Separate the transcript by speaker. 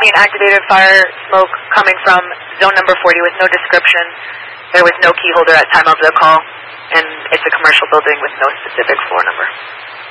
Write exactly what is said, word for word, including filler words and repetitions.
Speaker 1: point activated fire smoke coming from zone number forty with no description. There was no key holder at time of the call, and it's a commercial building with no specific floor number.